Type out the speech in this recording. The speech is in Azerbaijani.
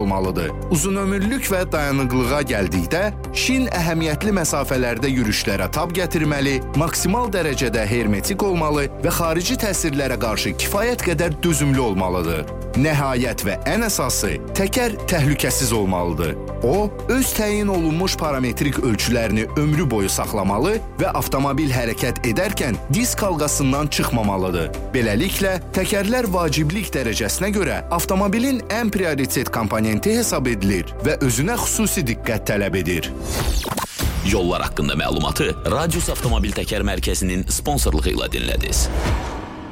olmalıdır. Uzunömürlük və dayanıqlığa gəldikdə, şin əhəmiyyətli məsafələrdə yürüşlərə tab gətirməli, maksimal dərəcədə hermetik olmalı və xarici təsirlərə qarşı kifayət qədər dözümlü olmalıdır. Nəhayət və ən əsası, təkər təhlükəsiz olmalıdır. O, öz təyin olunmuş parametrik ölçülərini ömrü boyu saxlamalı və avtomobil hərəkət edərkən disk halqasından çıxmamalıdır. Beləliklə, təkərlər vaciblik dərəcəsinə görə avtomobilin ən prioritet komponenti hesab edilir və özünə xüsusi diqqət tələb edir. Yollar haqqında məlumatı Radius Avtomobil Təkər Mərkəzinin sponsorluğu ilə dinlədiniz.